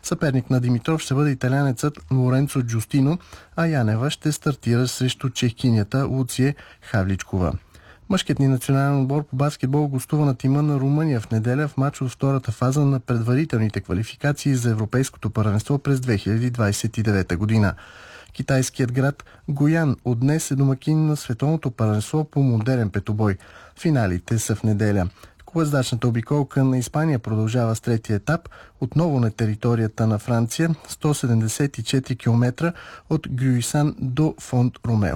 Съперник на Димитров ще бъде италянецът Лоренцо Джустино, а Янева ще стартира срещу чехкинята Луция Хавличкова. Мъжкият ни национален отбор по баскетбол гостува на тима на Румъния в неделя в мач от втората фаза на предварителните квалификации за Европейското първенство през 2029 година. Китайският град Гоян от днес е домакин на световното първенство по модерен петобой. Финалите са в неделя. Колездачната обиколка на Испания продължава с третия етап, отново на територията на Франция, 174 км от Гюйсан до Фонт Ромео.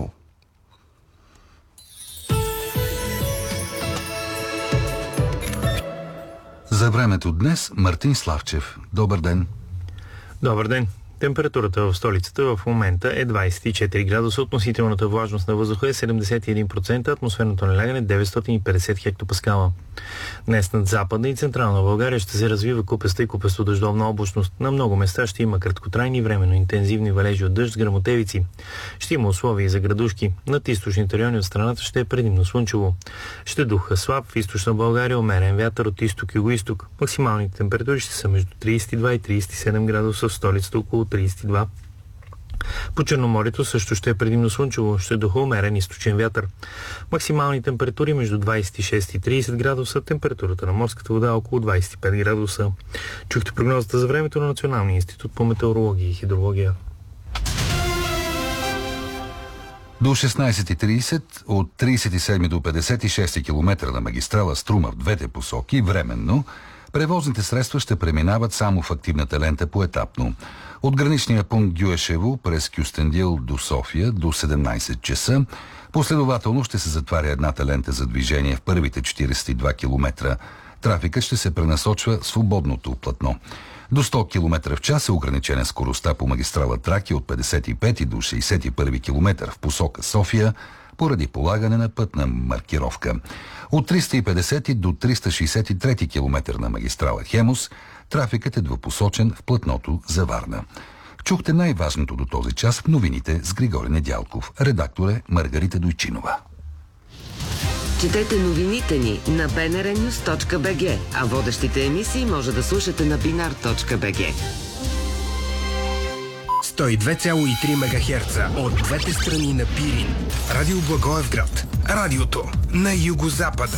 За времето днес Мартин Славчев. Добър ден. Добър ден. Температурата в столицата в момента е 24 градуса, относителната влажност на въздуха е 71%, атмосферното налягане 950 хектопаскала. Днес над Западна и Централна България ще се развива купеста и купесто-дъждовна облачност. На много места ще има краткотрайни временно интензивни валежи от дъжд с гръмотевици. Ще има условия за градушки. Над източните райони от страната ще е предимно слънчево. Ще духа слаб в източна България, умерен вятър от изток и югоизток. Максималните температури ще са между 32 и 37 градуса, в столицата около 32. По Черноморието също ще е предимно слънчево, ще духа умерен източен вятър. Максимални температури между 26 и 30 градуса, температурата на морската вода около 25 градуса. Чухте прогнозата за времето на Националния институт по метеорология и хидрология. До 16:30 от 37 до 56 км на магистрала Струма в двете посоки временно превозните средства ще преминават само в активната лента поетапно. От граничния пункт Гюешево през Кюстендил до София до 17 часа последователно ще се затваря едната лента за движение в първите 42 км. Трафикът ще се пренасочва в свободното платно. До 100 км в час е ограничена скоростта по магистрала Тракия от 55 до 61 км в посока София поради полагане на пътна маркировка. От 350 до 363 км на магистрала Хемус трафикът е двупосочен в платното за Варна. Чухте най-важното до този час в новините с Григорий Недялков. Редактор е Маргарита Дойчинова. Четете новините ни на bnrnews.bg, а водещите емисии може да слушате на binar.bg. 102,3 МГц от двете страни на Пирин. Радио Благоевград. Радиото на югозапада.